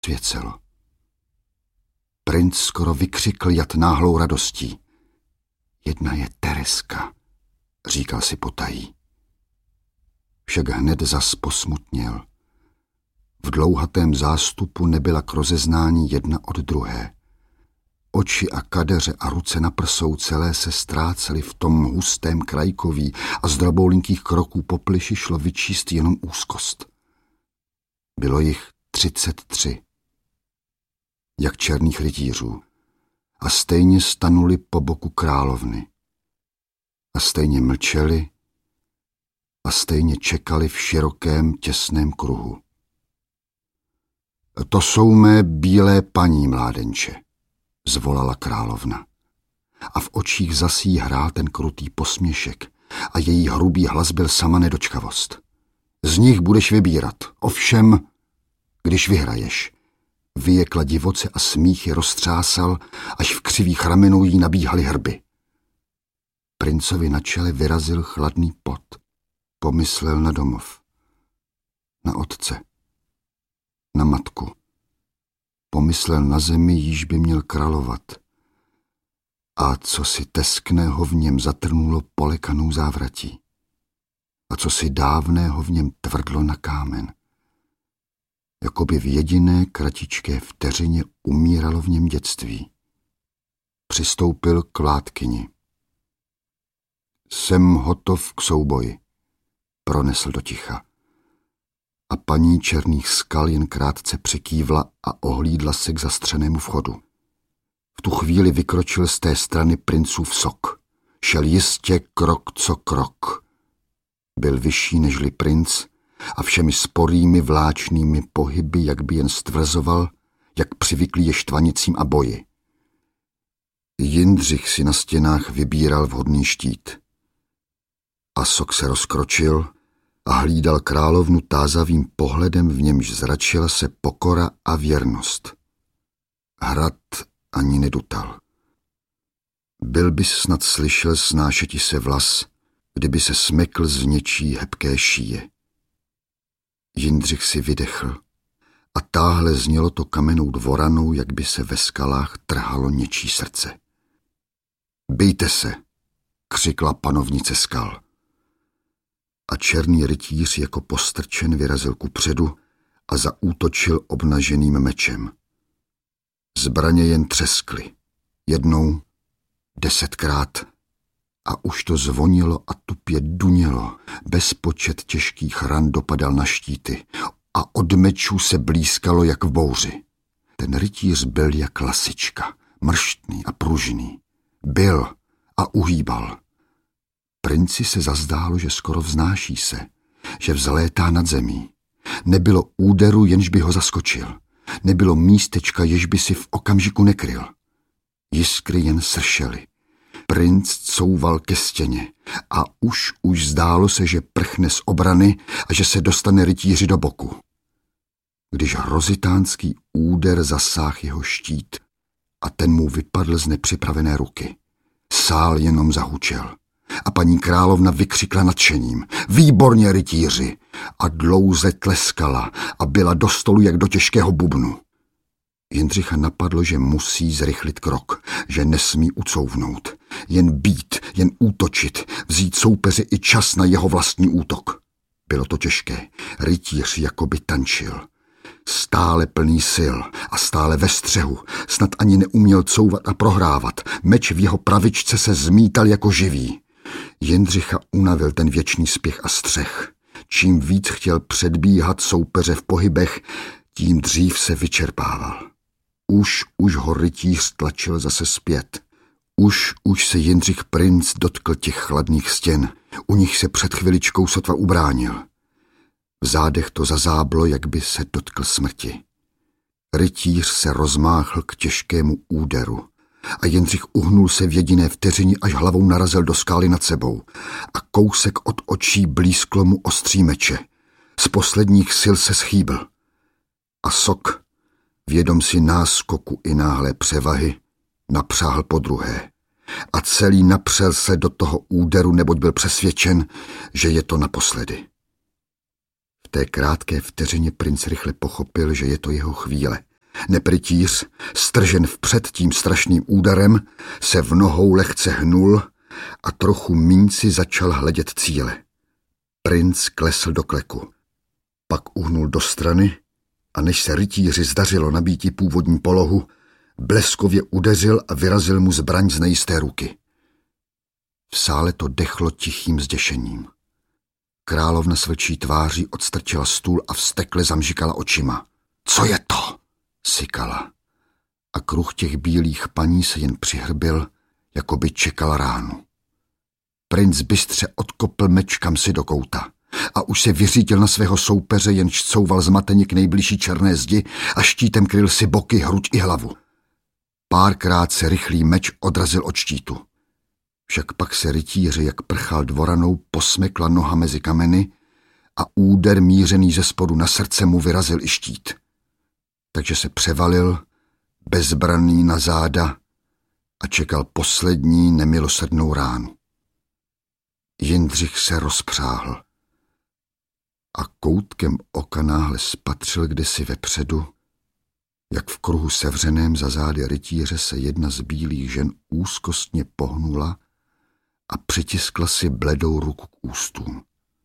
Svěcelo. Princ skoro vykřikl jad náhlou radostí. Jedna je Tereska, říkal si potají. Však hned zas posmutněl. V dlouhatém zástupu nebyla k rozeznání jedna od druhé. Oči a kadeře a ruce na prsou celé se ztrácely v tom hustém krajkoví a z droboulinkých kroků po plyši šlo vyčíst jenom úzkost. Bylo jich 33, jak černých rytířů, a stejně stanuli po boku královny. A stejně mlčeli a stejně čekali v širokém těsném kruhu. To jsou mé bílé paní, mládenče, zvolala královna. A v očích zasí hrál ten krutý posměšek a její hrubý hlas byl sama nedočkavost. Z nich budeš vybírat, ovšem, když vyhraješ. Vyjekla divoce a smích je roztřásal, až v křivých ramenou jí nabíhaly hrby. Princovi na čele vyrazil chladný pot. Pomyslel na domov, na otce, na matku. Pomyslel na zemi, jíž by měl královat. A co si teskného v něm zatrnulo polekanou závratí. A co si dávného v něm tvrdlo na kámen. Jakoby v jediné kratičké vteřině umíralo v něm dětství. Přistoupil k vládkyni. Jsem hotov k souboji, pronesl do ticha. A paní černých skal jen krátce přikývla a ohlídla se k zastřenému vchodu. V tu chvíli vykročil z té strany princův sok. Šel jistě krok co krok. Byl vyšší nežli princ a všemi sporými vláčnými pohyby, jak by jen stvrzoval, jak přivyklý je štvanicím a boji. Jindřich si na stěnách vybíral vhodný štít. A sok se rozkročil a hlídal královnu tázavým pohledem, v němž zračila se pokora a věrnost. Hrad ani nedutal. Byl bys snad slyšel snášeti se vlas, kdyby se smekl z něčí hebké šíje. Jindřich si vydechl a táhle znělo to kamennou dvoranou, jak by se ve skalách trhalo něčí srdce. Bijte se, křikla panovnice skal. A černý rytíř jako postrčen vyrazil kupředu a zaútočil obnaženým mečem. Zbraně jen třeskly, jednou, 10krát, a už to zvonilo a tupě dunělo, bezpočet těžkých ran dopadal na štíty a od mečů se blízkalo jak v bouři. Ten rytíř byl jak lasička, mrštný a pružný. Byl a uhýbal. Princi se zazdálo, že skoro vznáší se, že vzlétá nad zemí. Nebylo úderu, jenž by ho zaskočil. Nebylo místečka, jež by si v okamžiku nekryl. Jiskry jen sršely. Princ couval ke stěně a už zdálo se, že prchne z obrany a že se dostane rytíři do boku. Když hrozitánský úder zasáhl jeho štít a ten mu vypadl z nepřipravené ruky. Sál jenom zahučel a paní královna vykřikla nadšením. Výborně, rytíři! A dlouze tleskala a byla do stolu jak do těžkého bubnu. Jindřicha napadlo, že musí zrychlit krok, že nesmí ucouvnout. Jen být, jen útočit, vzít soupeři i čas na jeho vlastní útok. Bylo to těžké. Rytíř jakoby tančil. Stále plný sil a stále ve střehu. Snad ani neuměl couvat a prohrávat. Meč v jeho pravičce se zmítal jako živý. Jindřicha unavil ten věčný spěch a střeh. Čím víc chtěl předbíhat soupeře v pohybech, tím dřív se vyčerpával. Už ho rytíř tlačil zase zpět. Už se Jindřich princ dotkl těch chladných stěn. U nich se před chviličkou sotva ubránil. V zádech to zazáblo, jak by se dotkl smrti. Rytíř se rozmáchl k těžkému úderu a Jindřich uhnul se v jediné vteřině, až hlavou narazil do skály nad sebou a kousek od očí blízklo mu ostří meče. Z posledních sil se schýbl. A sok, vědom si náskoku i náhlé převahy, napřáhl podruhé a celý napřel se do toho úderu, neboť byl přesvědčen, že je to naposledy. V té krátké vteřině princ rychle pochopil, že je to jeho chvíle Neprytíř, stržen vpřed tím strašným úderem, se v nohou lehce hnul a trochu míň si začal hledět cíle. Princ klesl do kleku. Pak uhnul do strany a než se rytíři zdařilo nabíti původní polohu, bleskově udeřil a vyrazil mu zbraň z nejisté ruky. V sále to dechlo tichým zděšením. Královna s vlčí tváří odstrčila stůl a vztekle zamžikala očima. Co je to? Sykala. A kruh těch bílých paní se jen přihrbil, jako by čekal ránu. Princ bystře odkopl meč kamsi do kouta a už se vyřídil na svého soupeře, jenž couval zmateně k nejbližší černé zdi a štítem kryl si boky, hruď i hlavu. Párkrát se rychlý meč odrazil od štítu. Však pak se rytíři, jak prchal dvoranou, posmekla noha mezi kameny a úder mířený ze spodu na srdce mu vyrazil i štít. Takže se převalil, bezbranný na záda a čekal poslední nemilosrdnou ránu. Jindřich se rozpřáhl a koutkem oka náhle spatřil kdesi vepředu, jak v kruhu sevřeném za zády rytíře se jedna z bílých žen úzkostně pohnula a přitiskla si bledou ruku k ústům.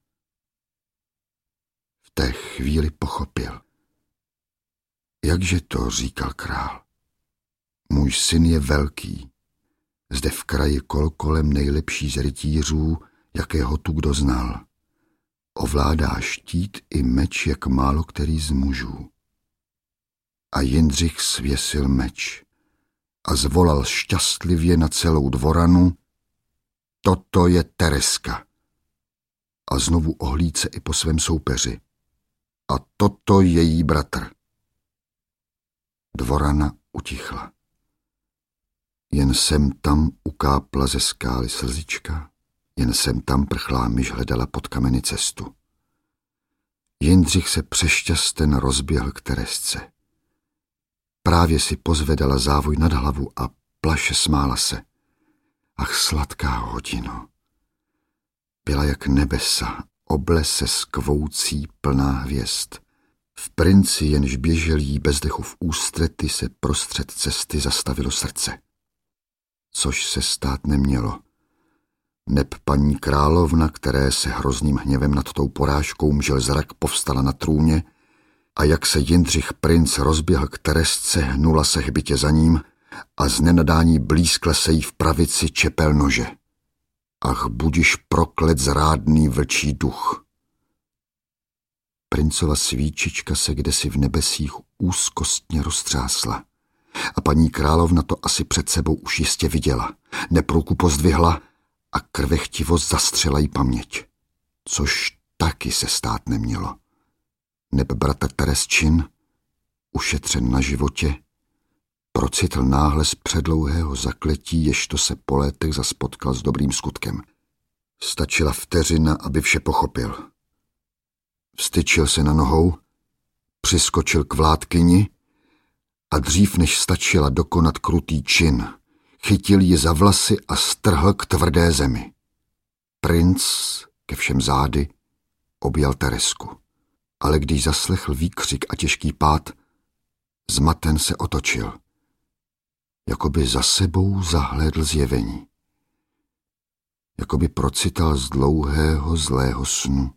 V té chvíli pochopil. Jakže to, říkal král. Můj syn je velký, zde v kraji kolem nejlepší z rytířů, jakého tu kdo znal. Ovládá štít i meč, jak málo který z mužů. A Jindřich svěsil meč a zvolal šťastlivě na celou dvoranu: toto je Tereska. A znovu ohlídl se i po svém soupeři. A toto její bratr. Dvorana utichla. Jen sem tam ukápla ze skály slzička, jen sem tam prchlá myš hledala pod kameny cestu. Jindřich se přešťasten rozběhl k Teresce. Právě si pozvedala závoj nad hlavu a plaše smála se. Ach, sladká hodino. Byla jak nebesa, oblese skvoucí plná hvězd. V princi, jenž běžel jí bez dechu v ústrety, se prostřed cesty zastavilo srdce. Což se stát nemělo. Neb paní královna, které se hrozným hněvem nad tou porážkou mžel zrak, povstala na trůně a jak se Jindřich princ rozběhl k Teresce, hnula se hbitě za ním a z nenadání blízkla se jí v pravici čepel nože. Ach, budiš proklet zrádný vlčí duch. Princova svíčička se kdesi v nebesích úzkostně roztřásla a paní královna to asi před sebou už jistě viděla. Neb ruku pozdvihla a krvechtivost zastřela jí paměť. Což taky se stát nemělo. Neb bratr Teresčin, ušetřen na životě, procitl náhle z předlouhého zakletí, ježto se po létech zas potkal s dobrým skutkem. Stačila vteřina, aby vše pochopil. Vstyčil se na nohou, přiskočil k vládkyni a dřív než stačila dokonat krutý čin, chytil ji za vlasy a strhl k tvrdé zemi. Princ, ke všem zády, objal Teresku, ale když zaslechl výkřik a těžký pád, zmaten se otočil. Jakoby za sebou zahlédl zjevení. Jakoby procital z dlouhého zlého snu.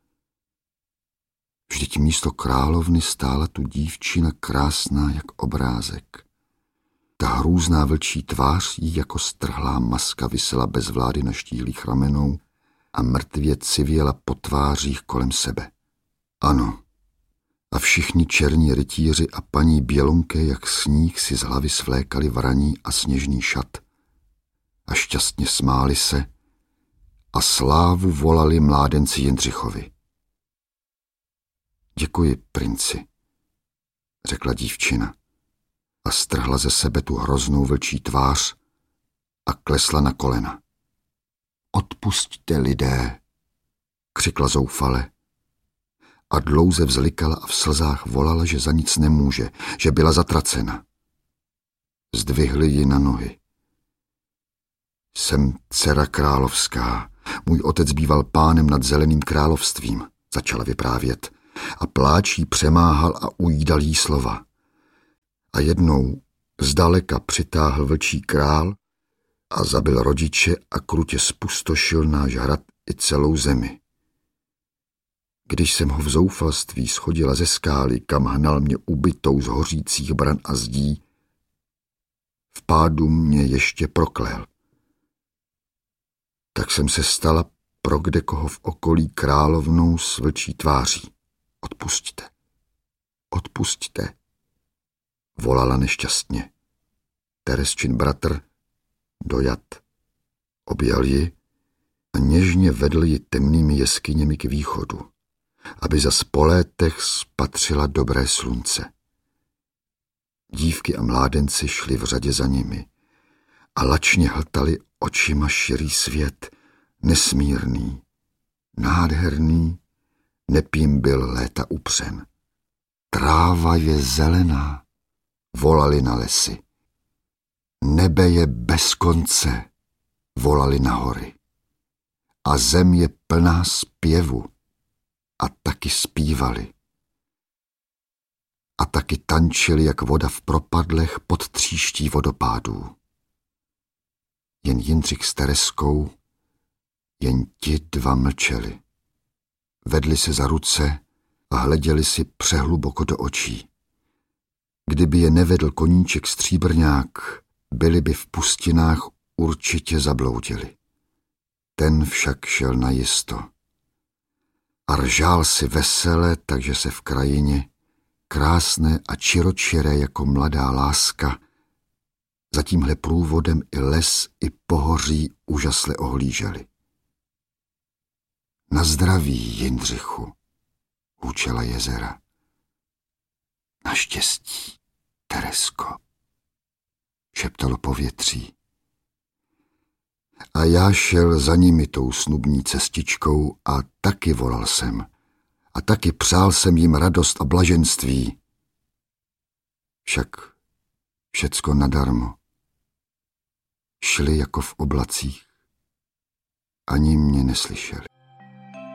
Vždyť místo královny stála tu dívčina krásná jak obrázek. Ta hrůzná vlčí tvář jí jako strhlá maska visela bez vlády na štíhlých ramenou a mrtvě civěla po tvářích kolem sebe. Ano, a všichni černí rytíři a paní bělonké jak sníh si z hlavy svlékali vraní a sněžný šat a šťastně smáli se a slávu volali mládenci Jindřichovi. Děkuji, princi, řekla dívčina a strhla ze sebe tu hroznou vlčí tvář a klesla na kolena. Odpusťte, lidé, křikla zoufale a dlouze vzlikala a v slzách volala, že za nic nemůže, že byla zatracena. Zdvihli ji na nohy. Jsem dcera královská, můj otec býval pánem nad zeleným královstvím, začala vyprávět a pláč jí přemáhal a ujídal jí slova. A jednou zdaleka přitáhl vlčí král a zabil rodiče a krutě spustošil náš hrad i celou zemi. Když jsem ho v zoufalství schodila ze skály, kam hnal mě ubytou z hořících bran a zdí, v pádu mě ještě proklél. Tak jsem se stala pro kdekoho v okolí královnou s vlčí tváří. Odpusťte, odpusťte, volala nešťastně. Teresčin bratr dojat. Objal ji a něžně vedl ji temnými jeskyněmi k východu, aby zas po létech spatřila dobré slunce. Dívky a mládenci šli v řadě za nimi a lačně hltali očima širý svět, nesmírný, nádherný, nepím byl léta upřen. Tráva je zelená, volali na lesy. Nebe je bez konce, volali na hory. A zem je plná zpěvu, a taky zpívali. A taky tančili, jak voda v propadlech pod tříští vodopádů. Jen Jindřich s Tereskou, jen ti dva mlčeli. Vedli se za ruce a hleděli si přehluboko do očí. Kdyby je nevedl koníček stříbrňák, byli by v pustinách určitě zabloudili. Ten však šel najisto. A ržál si vesele, takže se v krajině, krásné a čiročiré jako mladá láska, za tímhle průvodem i les, i pohoří úžasle ohlíželi. Na zdraví, Jindřichu, hučela jezera. Naštěstí, Teresko, šeptalo povětří. A já šel za nimi tou snubní cestičkou a taky volal jsem. A taky přál jsem jim radost a blaženství. Však všecko nadarmo. Šli jako v oblacích. Ani mě neslyšeli.